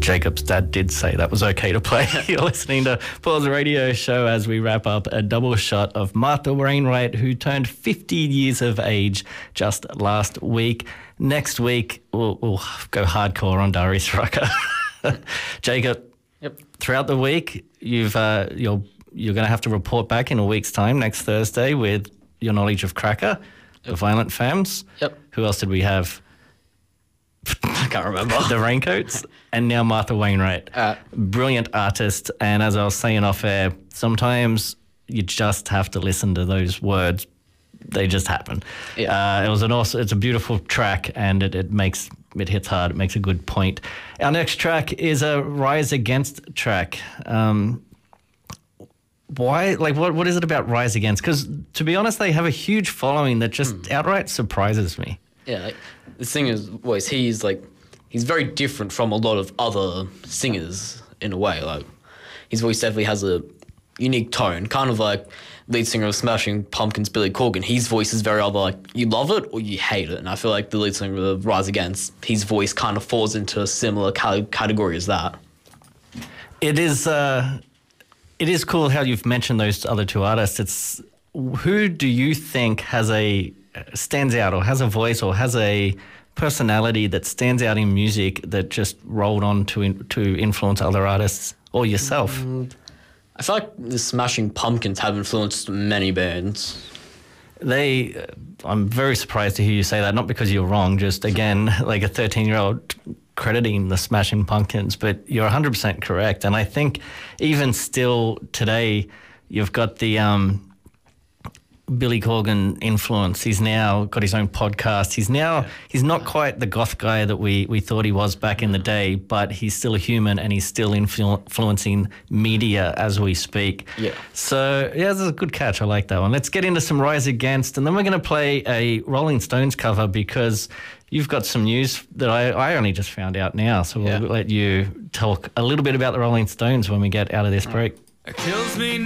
Jacob's dad did say that was okay to play. You're listening to Paul's radio show as we wrap up a double shot of Martha Wainwright, who turned 50 years of age just last week. Next week, we'll go hardcore on Darius Rucker. Jacob, Yep. Throughout the week, you're going to have to report back in a week's time, next Thursday, with your knowledge of Cracker, the Violent Femmes. Yep. Who else did we have? I can't remember. The Raincoats, and now Martha Wainwright. Brilliant artist, and as I was saying off air, sometimes you just have to listen to those words. They just happen. Yeah. It's a beautiful track, and it hits hard. It makes a good point. Our next track is a Rise Against track. Why? Like, what is it about Rise Against? Because to be honest, they have a huge following that just outright surprises me. Yeah, like, the singer's voice, he's very different from a lot of other singers in a way. Like, his voice definitely has a unique tone, kind of like lead singer of Smashing Pumpkins, Billy Corgan. His voice is very either like you love it or you hate it, and I feel like the lead singer of Rise Against, his voice kind of falls into a similar category as that. It is cool how you've mentioned those other two artists. Who do you think stands out, or has a voice, or has a personality that stands out in music that just rolled on to influence other artists or yourself? I feel like the Smashing Pumpkins have influenced many bands. I'm very surprised to hear you say that, not because you're wrong, just again, like a 13-year-old crediting the Smashing Pumpkins, but you're 100% correct. And I think even still today, you've got the Billy Corgan influence. He's now got his own podcast. He's not quite the goth guy that we thought he was back in the day, but he's still a human, and he's still influencing media as we speak. Yeah. So, yeah, that's a good catch. I like that one. Let's get into some Rise Against, and then we're going to play a Rolling Stones cover because you've got some news that I only just found out now. So we'll let you talk a little bit about the Rolling Stones when we get out of this break. It kills me